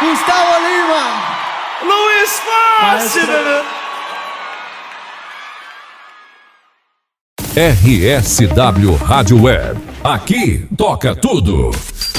Gustavo Lima, Luiz Fácil. RSW Rádio Web. Aqui toca tudo.